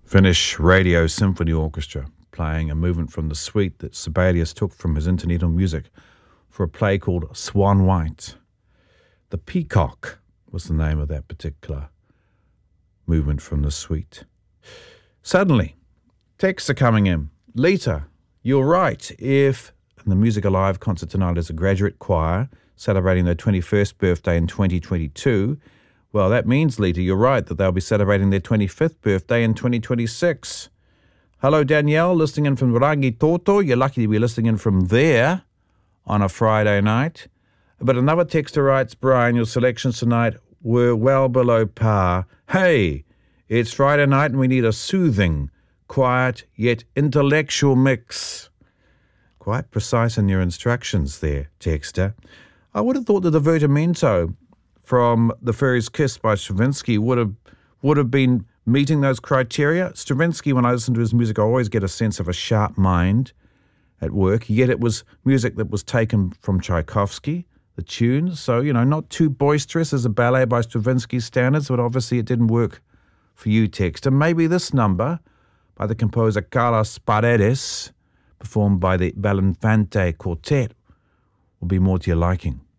Finnish Radio Symphony Orchestra playing a movement from the suite that Sibelius took from his Internetal Music for a play called Swan White. The Peacock was the name of that particular movement from the suite. Suddenly, texts are coming in. Lita, you're right. If the Music Alive concert tonight is a graduate choir celebrating their 21st birthday in 2022, well, that means, Lita, you're right, that they'll be celebrating their 25th birthday in 2026. Hello, Danielle, listening in from Rangitoto. You're lucky to be listening in from there on a Friday night. But another texter writes, Brian, your selections tonight were well below par. Hey, it's Friday night and we need a soothing, quiet, yet intellectual mix. Quite precise in your instructions there, texter. I would have thought the Divertimento from The Fairy's Kiss by Stravinsky would have been meeting those criteria. Stravinsky, when I listen to his music, I always get a sense of a sharp mind at work, yet it was music that was taken from Tchaikovsky, the tunes, so, not too boisterous as a ballet by Stravinsky's standards, but obviously it didn't work for you, texter. Maybe this number by the composer Carlos Paredes, performed by the Belinfante Quartet, will be more to your liking.